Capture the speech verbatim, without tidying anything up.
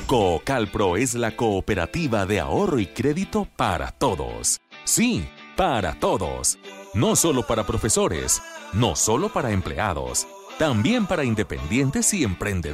Coocalpro es la cooperativa de ahorro y crédito para todos. Sí, para todos. No solo para profesores, no solo para empleados, también para independientes y emprendedores.